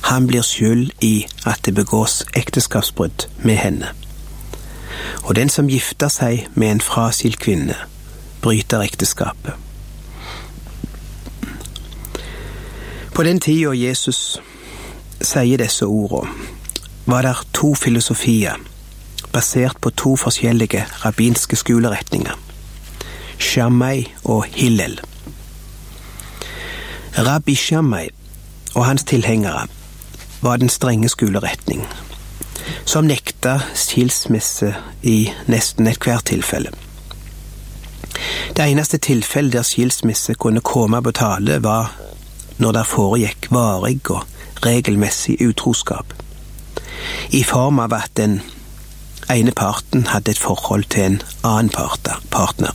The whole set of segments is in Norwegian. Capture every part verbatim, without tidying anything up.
han blir skyld i at det begås ekteskapsbrudd med henne. Og den som gifter seg med en fraskilt kvinne, bryter ekteskapet. På den tida Jesus sier disse ordene, var der to filosofier, basert på to forskjellige rabbinske skoleretninger, Shammai og Hillel. Rabbi Shammai og hans tilhengere var den strenge skoleretning, som nekta skilsmisse i nesten et hvert tilfelle. Det eneste tilfellet der skilsmisse kunne komme på tale var når det foregikk varig og regelmessig utroskap, i form av at den ene parten hadde et forhold til en annen partner.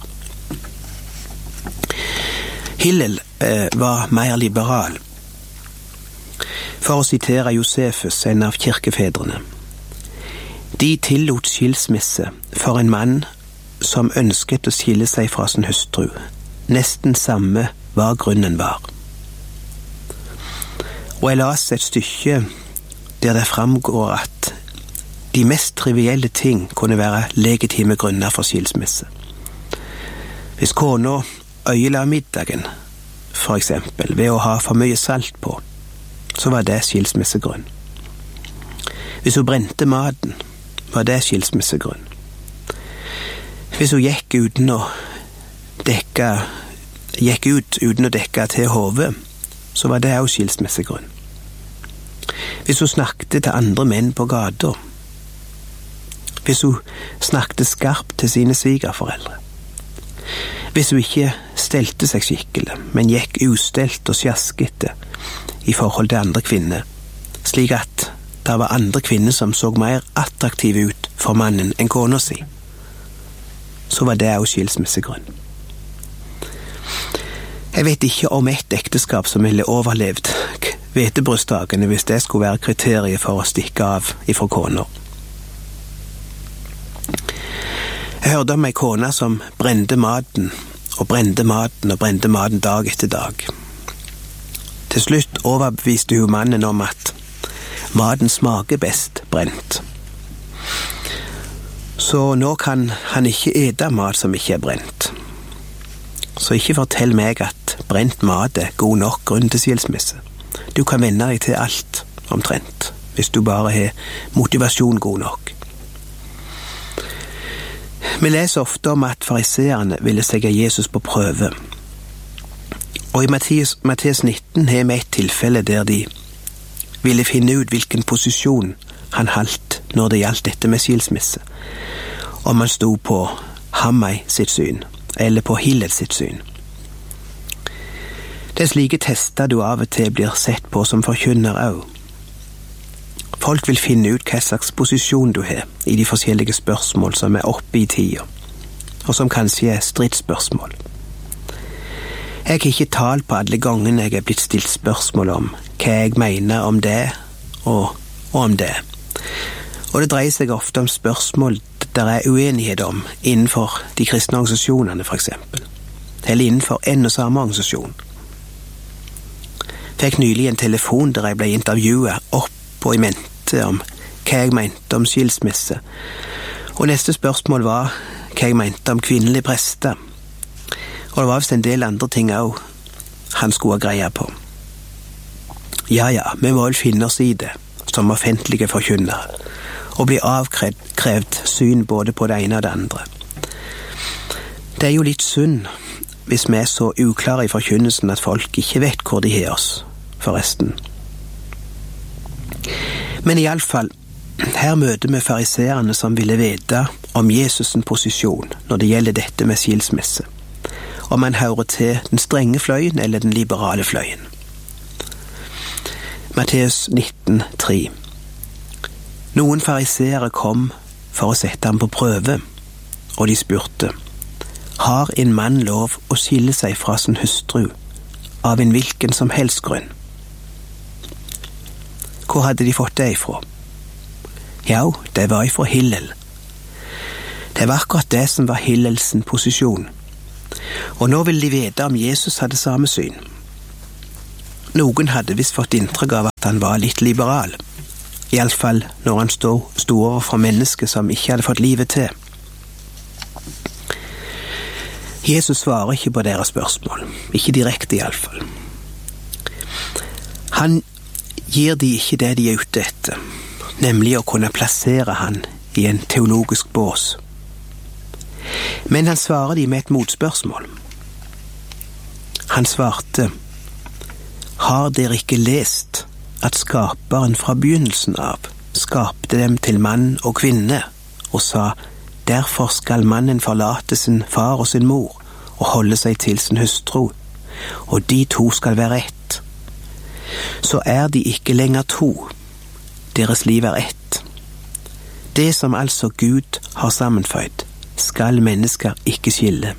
Hillel eh, var mer liberal. For å sitere Josefus, en av kirkefedrene. De tillot skilsmisse for en mann som ønsket å skille seg fra sin hustru, nesten samme hva grunnen var. Og jeg las et stykke der det framgår at de mest trivielle ting kunne være legitime grunner for skilsmisse. Hvis kona øyela middagen, for eksempel, ved å ha for mye salt på, så var det skilsmissegrunn. Hvis hun brente maten, var det skilsmissegrunn. Hvis hun gikk uten å dekke, gikk ut uten å dekke til hodet, så var det også skilsmissegrunn. Hvis hun snakket til andre menn på gata, hvis hun snakket skarpt til sine svigerforeldre, hvis hun ikke stelte seg skikkelig, men gikk ustelt og sjaskete i forhold til andre kvinner, slik at det var andre kvinner som så mer attraktive ut for mannen enn kona si, så var det også skilsmissegrunn. Jeg vet ikke om et ekteskap som ville overlevd hvetebrødsdagene hvis det skulle være kriteriet for å stikke av ifra kona. Jeg hørte om ei kone som brente maten, og brente maten og brente maten dag etter dag. Til slutt overbeviste hun mannen om at maten smaker best brent. Så nå kan han ikke ete mat som ikke er brent. Så ikke fortell meg at brent mat er god nok grunn til skilsmisse. Du kan venne deg til alt, omtrent, hvis du bare har motivasjon god nok. Vi leser ofte om at fariseerne ville sette Jesus på prøve. Og i Matteus, Matteus nitten har vi et tilfelle der de ville finne ut hvilken posisjon han holdt når det gjaldt dette med skilsmisse. Om han stod på Shammai sitt syn, eller på Hillel sitt syn. Det er slike tester du av og til blir sett på som forkynner også. Folk vil finne ut hva slags posisjon du har i de forskjellige spørsmål som er oppe i tida, og som kanskje er stridsspørsmål. Jeg har ikke talt på alle gangene jeg er blitt stilt spørsmål om hva jeg mener om det og, og om det. Og det dreier seg ofte om spørsmål der er uenighet om innenfor de kristne organisasjonene for eksempel, eller innenfor en og samme organisasjon. Fikk nylig en telefon der jeg ble intervjuet opp og i mente om hva jeg mente om skilsmisse, og neste spørsmål var hva jeg mente om kvinnelige prester, og det var vist en del andre ting også han skulle ha greie på. Ja, ja, vi må vel finne oss i det, som offentlige forkynnere, og bli avkrevd syn både på det ene og det andre. Det er jo litt synd hvis vi er så uklare i forkynnelsen at folk ikke vet hvor de har oss, forresten. Men i alle fall, her møter vi fariseerne som ville vite om Jesus' posisjon når det gjelder dette med skilsmisse, om han hører til den strenge fløyen eller den liberale fløyen. Matteus nitten tre. Noen fariseere kom for å sette ham på prøve, og de spurte, har en mann lov å skille seg fra sin hustru av en hvilken som helst grunn? Hvor hadde de fått det ifra? Ja, det var ifra Hillel. Det var akkurat det som var Hillelsen posisjon. Og nå vil de vite om Jesus hadde samme syn. noen hadde visst fått inntrykk av at han var litt liberal, i alle fall når han stod, stod overfor mennesker som ikke hadde fått livet til. Jesus svarer ikke på deres spørsmål, ikke direkte i alle fall. Han gir de ikke det de er ute etter, nemlig å kunne plassere han i en teologisk bås. Men han svarer de med et motspørsmål. Han svarte, «Har dere ikke lest at skaperen fra begynnelsen av skapte dem til mann og kvinne, og sa, derfor skal mannen forlate sin far og sin mor, og holde seg til sin hustru, og de to skal være ett. Så er de ikke lenger to, deres liv er ett. Det som altså Gud har sammenføyd, skal mennesker ikke skille.»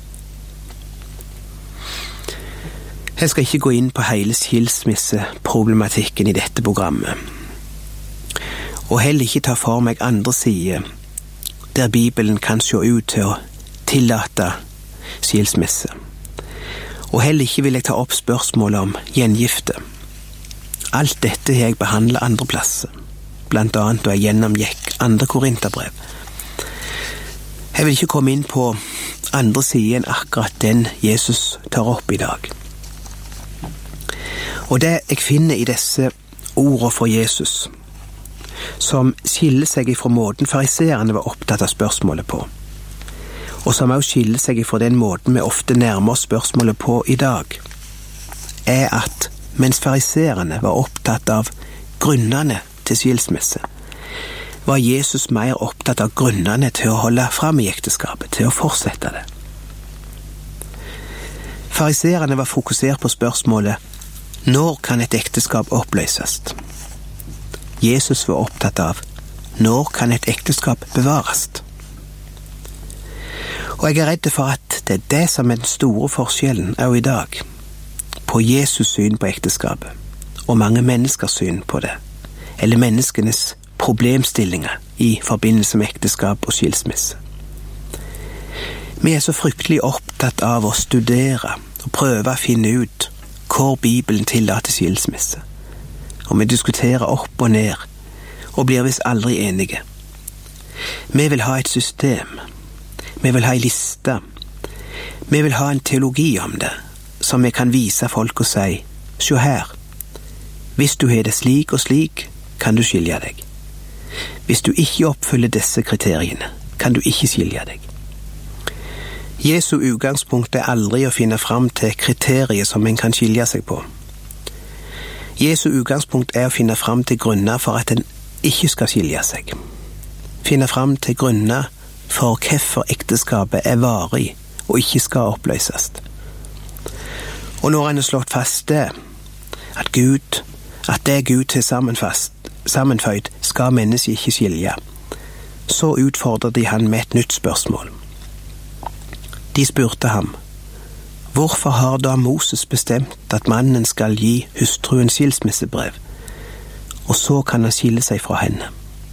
Jeg skal ikke gå inn på hele skilsmisseproblematikken i dette programmet, og heller ikke ta for meg andre sider, der Bibelen kan se ut til å tillate skilsmisse. Og heller ikke vil jeg ta opp spørsmålet om gjengifte. Alt dette har jeg behandlet andre plasser, blant annet da jeg gjennomgikk andre Korinterbrev. Jeg vil ikke komme inn på andre sider enn akkurat den Jesus tar opp i dag. Og det jeg finner i disse ordene for Jesus, som skiller seg fra måten fariseerne var opptatt av spørsmålet på, og som også skiller seg fra den måten vi ofte nærmer oss spørsmålet på i dag, er at mens fariseerne var opptatt av grunnene til skilsmisse, var Jesus mer opptatt av grunnene til å holde fram i ekteskapet, til å fortsette det. Fariseerne var fokusert på spørsmålet når kan et ekteskap oppløses? Jesus var opptatt av når kan et ekteskap bevares? Og jeg er redd for at det er det som er den store forskjellen også i dag, på Jesus syn på ekteskapet, og mange menneskers syn på det, eller menneskenes problemstillinger i forbindelse med ekteskap og skilsmisse. Vi er så fryktelig opptatt av å studere og prøve å finne ut hvor Bibelen tillater skilsmisse, og vi diskuterer opp og ned, og blir visst aldri enige. Vi vil ha et system, vi vil ha en liste, vi vil ha en teologi om det, som vi kan vise folk og si, se her, hvis du har det slik og slik, kan du skilje deg. Hvis du ikke oppfyller disse kriteriene, kan du ikke skilje deg. Jesu utgangspunkt er aldri å finne fram til kriterier som en kan skilje seg på. Jesu utgangspunkt er å finne fram til grunner for at en ikke skal skilje seg. Finne fram til grunner for hvorfor ekteskapet er varig og ikke skal oppløses. Og når han har slått fast det, at Gud, at det Gud til sammenføyd skal mennesket ikke skilje, så utfordrer de han med et nytt spørsmål. De spurte ham, hvorfor har da Moses bestemt at mannen skal gi hustruen skilsmissebrev, og så kan han skille seg fra henne?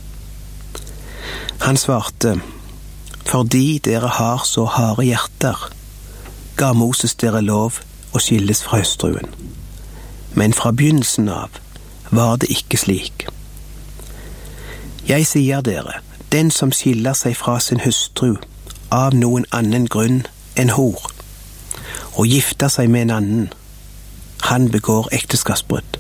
Han svarte, fordi dere har så harde hjerter, ga Moses dere lov å skilles fra hustruen. Men fra begynnelsen av var det ikke slik. Jeg sier dere, den som skiller seg fra sin hustru av noen annen grunn enn hor, og gifter seg med en annen, han begår ekteskapsbrudd.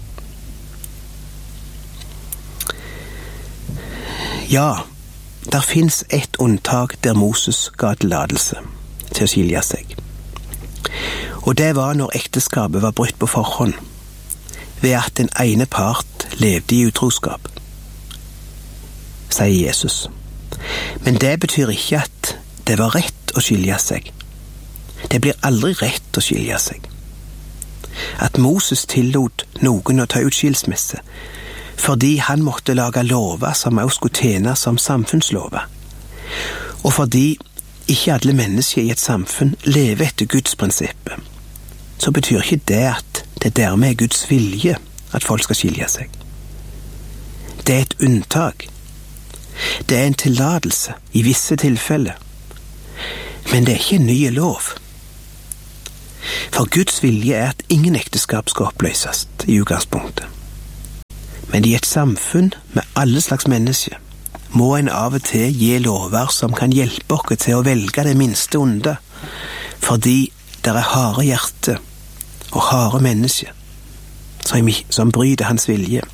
Ja, der finnes et unntak der Moses ga tillatelse til å skilje seg. Og det var når ekteskapet var brutt på forhånd, ved at den ene part levde i utroskap, sier Jesus. Men det betyr ikke at det var rett å skilje seg. Det blir aldri rett å skilje seg. At Moses tillot noen å ta ut skilsmisse, fordi han måtte lage lover som også skulle tjene som samfunnslover, og fordi ikke alle mennesker i et samfunn lever etter Guds prinsipper, så betyr ikke det at det dermed er Guds vilje at folk skal skilje seg. Det er et unntak. Det er en tillatelse i visse tilfeller. Men det er ikke en ny lov. For Guds vilje er at ingen ekteskap skal oppløses i utgangspunktet. Men i et samfunn med alle slags mennesker må en av og til gi lover som kan hjelpe oss til å velge det minste onde, fordi det er harde hjerte og harde mennesker som, som bryter hans vilje.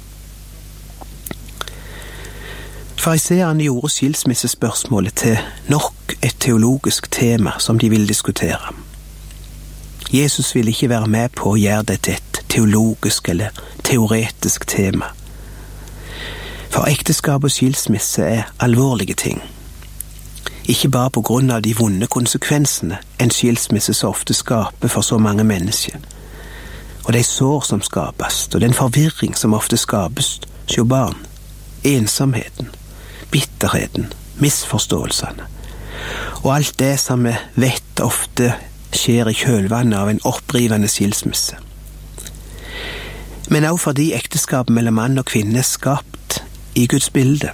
Fariseerne gjorde skilsmissespørsmålet til nok et teologisk tema som de ville diskutere. Jesus ville ikke være med på å gjøre det til et teologisk eller teoretisk tema. For ekteskap og skilsmisse er alvorlige ting. Ikke bare på grunn av de vonde konsekvensene en skilsmisse så ofte skaper for så mange mennesker, og de sår som skapes, og den forvirring som ofte skapes hos barn, ensomheten, bitterheten, misforståelsene, og alt det som vi vet ofte skjer i kjølvannet av en opprivende skilsmisse. Men også fordi ekteskap mellom mann og kvinne er skapt i Guds bilde.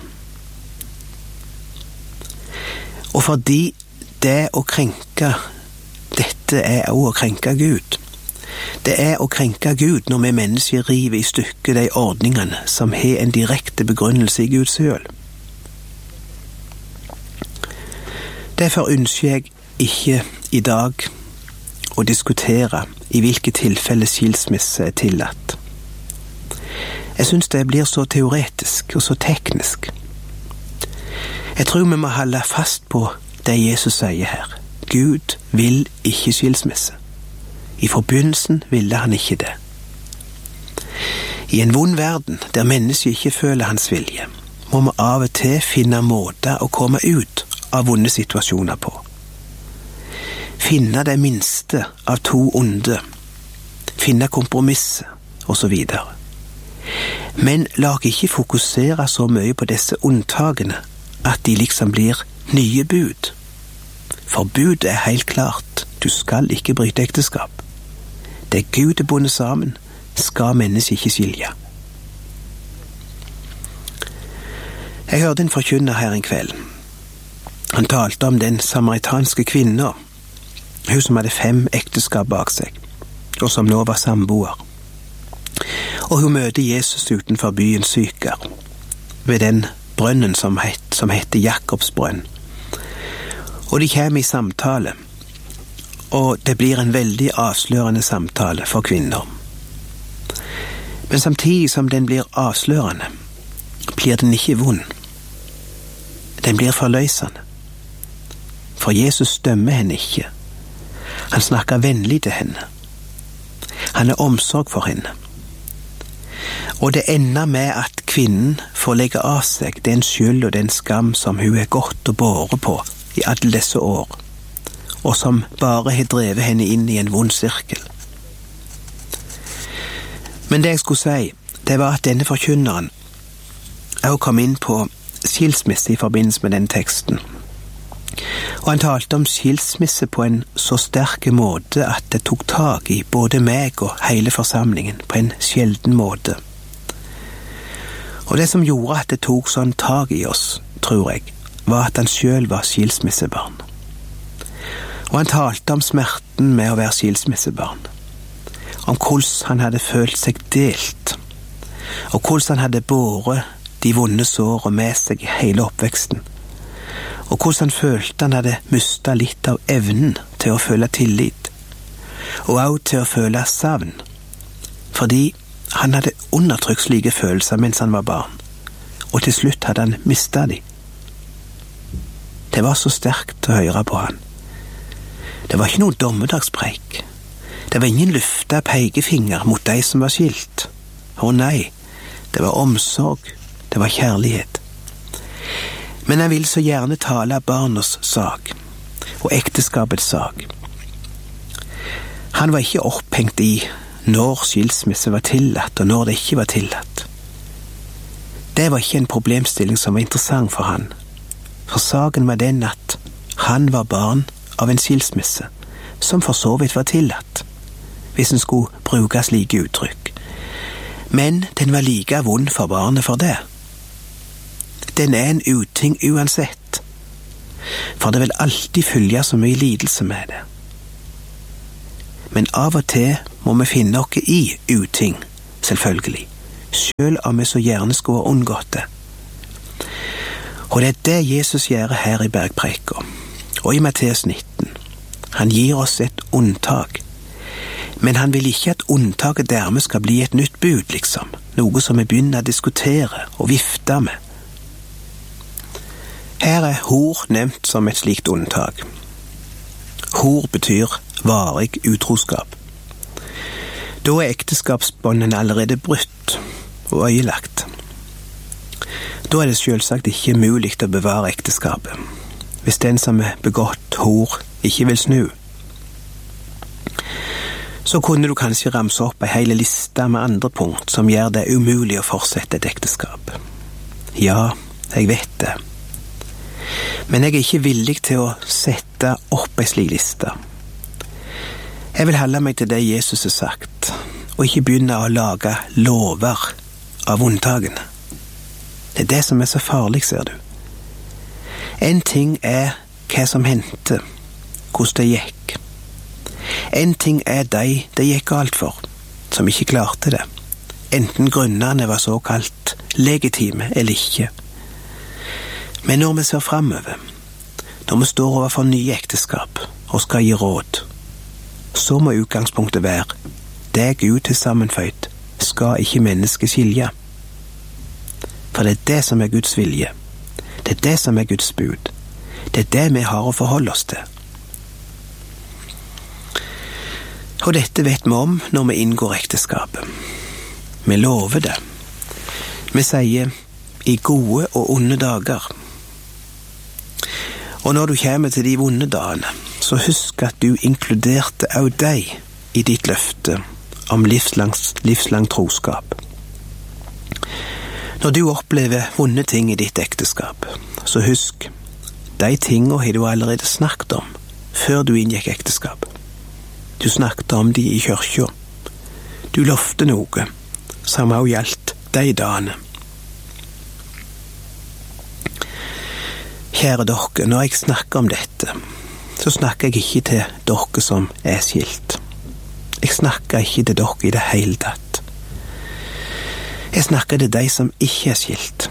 Og fordi det å krenke dette er også å krenke Gud. Det er å krenke Gud når vi mennesker river i stykker de ordningene som har en direkte begrunnelse i Gud selv. Derfor ønsker jeg ikke i dag å diskutere i hvilke tilfeller skilsmisse er tillatt. Jeg synes det blir så teoretisk og så teknisk. Jeg tror vi må holde fast på det Jesus sier her. Gud vil ikke skilsmisse. I forbegynnelsen ville han ikke det. I en vond verden, der mennesker ikke føler hans vilje, må vi av og til finne måter å komme ut av vonde situasjoner på. Finne det minste av to onde, finne kompromisser, og så videre. Men la oss ikke fokusere så mye på disse unntakene at de liksom blir nye bud. For bud er helt klart, du skal ikke bryte ekteskap. Det Gud er bundet sammen, skal mennesket ikke skilje. Jeg hørte en forkynner her en kveld. Han talte om den samaritanske kvinnen, hun som hadde fem ekteskap bak seg, og som nå var samboer. Og hun møter Jesus utenfor byen Syker, ved den brønnen som, het, som heter Jakobs brønn. Og de kommer i samtale, og det blir en veldig avslørende samtale for kvinner. Men samtidig som den blir avslørende, blir den ikke vond. Den blir forløsende. For Jesus dømmer henne ikke. Han snakker vennlig til henne. Han er omsorg for henne. Og det ender med at kvinnen får legge av seg den skyld og den skam som hun er gått og båret på i alle disse år, og som bare har drevet henne inn i en vond sirkel. Men det jeg skulle si, det var at denne forkynneren også kom inn på skilsmisse i forbindelse med den teksten. Og han talte om skilsmisse på en så sterk måte at det tok tag i både meg og hele forsamlingen på en sjelden måte. Og det som gjorde at det tok sånn tag i oss, tror jeg, var at han selv var skilsmissebarn. Og han talte om smerten med å være skilsmissebarn. Om hvordan han hadde følt seg delt, og hvordan han hadde båret de vonde sårene med seg i hele oppveksten, og hvordan han følte han hadde mistet litt av evnen til å føle tillit, og også til å føle savn, fordi han hadde undertrykt slike følelser mens han var barn, og til slutt hadde han mistet dem. Det var så sterkt å høre på han. Det var ikke noe dommedagspreik. Det var ingen løfta pekefinger mot de som var skilt. Å nei, det var omsorg, det var kjærlighet. Men han ville så gjerne tale barnas sak, og ekteskapets sak. Han var ikke opphengt i når skilsmisse var tillatt, og når det ikke var tillatt. Det var ikke en problemstilling som var interessant for han. For saken var den at han var barn av en skilsmisse, som for så vidt var tillatt, hvis en skulle bruke slike uttrykk. Men den var like vond for barnet for det. Den er en uting uansett, for det vil alltid følge så mye lidelse med det. men av og til må vi finne oss i uting, selvfølgelig, selv om vi så gjerne skulle ha unngått det. Og det er det Jesus gjør her i bergpreika, og i Matteus nitten. Han gir oss et unntak, men han vil ikke at unntaket dermed skal bli et nytt bud, liksom, noe som vi begynner å diskutere og vifte med. Her er hor nevnt som et slikt unntak. Hor betyr varig utroskap. Da er ekteskapsbåndene allerede brutt og øyelagt. Da er det selvsagt ikke mulig å bevare ekteskapet, hvis den som er begått hor ikke vil snu. Så kunne du kanskje ramse opp en hele liste med andre punkt som gjør det umulig å fortsette et ekteskap. Ja, jeg vet det. Men jeg er ikke villig til å sette opp en slik liste. Jeg vil holde meg til det Jesus har sagt, og ikke begynne å lage lover av unntakene. Det er det som er så farlig, ser du. En ting er hva som hendte, hvordan det gikk. En ting er de det gikk galt for, som ikke klarte det, enten grunnene var såkalt legitime eller ikke. Men når vi ser fremover, når vi står overfor nye ekteskap og skal gi råd, så må utgangspunktet være det Gud har sammenføyd, skal ikke mennesket skilje. For det er det som er Guds vilje. Det er det som er Guds bud. Det er det vi har å forholde oss til. Og dette vet vi om når vi inngår ekteskapet. Vi lover det. Vi sier i gode og onde dager. Og når du kommer til de vonde dagene, så husk at du inkluderte også deg i ditt løfte om livslang, livslang troskap. Når du opplever vonde ting i ditt ekteskap, så husk, de tingene har du allerede snakket om før du inngikk ekteskap. Du snakket om de i kirka. Du lovte noe som også gjaldt de dagene. Kjære dere, når jeg snakker om dette, så snakker jeg ikke til dere som er skilt. Jeg snakker ikke til dere i det hele tatt. Jeg snakker til de som ikke er skilt.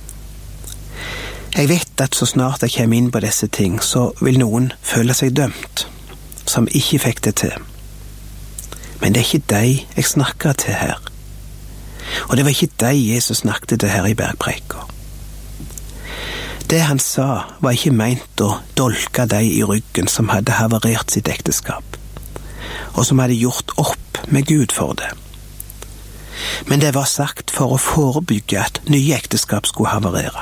Jeg vet at så snart jeg kommer inn på disse ting, så vil noen føle seg dømt, som ikke fikk det til. Men det er ikke de jeg snakker til her. Og det var ikke de Jesus snakket til her i bergpreika. Det han sa var ikke meint å dolke de i ryggen som hadde havarert sitt ekteskap, og som hadde gjort opp med Gud for det. Men det var sagt for å forebygge at nye ekteskap skulle havarere.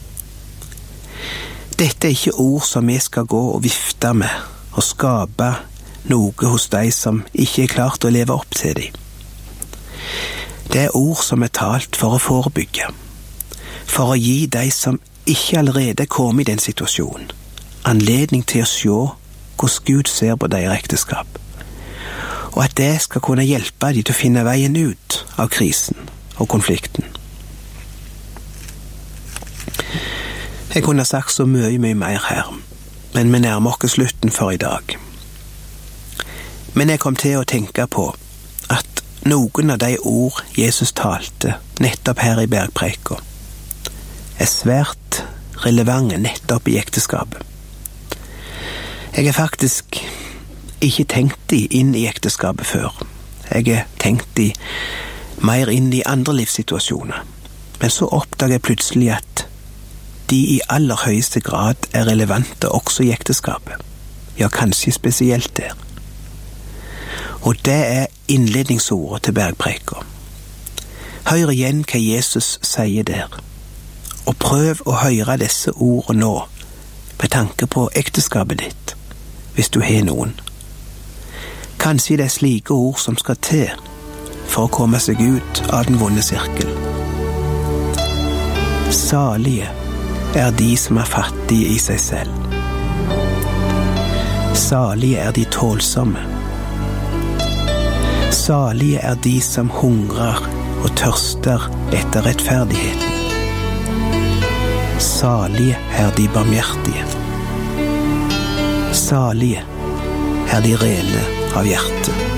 Dette er ikke ord som vi skal gå og vifte med, og skape noe hos de som ikke er klart å leve opp til dem. Det er ord som er talt for å forebygge, for å gi de som ikke allerede kom i den situasjonen, anledning til å se hvordan Gud ser på deres ekteskap, og at det skal kunne hjelpe dem til å finne veien ut av krisen og konflikten. Jeg kunne sagt så mye, mye mer her, men vi nærmer oss slutten for i dag. Men jeg kom til å tenke på at noen av de ord Jesus talte nettopp her i bergpreika er svært relevante nettopp i ekteskapet. Jeg har faktisk ikke tenkt de inn i ekteskapet før. Jeg har tenkt de mer inn i andre livssituasjoner. Men så oppdager jeg plutselig at de i aller høyeste grad er relevante også i ekteskapet. Ja, kanskje spesielt der. Og det er innledningsordet til bergpreika. Hør igjen hva Jesus sier der. Og prøv å høre disse ordene nå, med tanke på ekteskapet ditt, hvis du har noen. Kanskje det er slike ord som skal til for å komme seg ut av den vonde sirkel. Salige er de som er fattige i seg selv. Salige er de tålsomme. Salige er de som hungrer og tørster etter rettferdigheten. Salige er de barmhjertige. Salige er de rene av hjertet.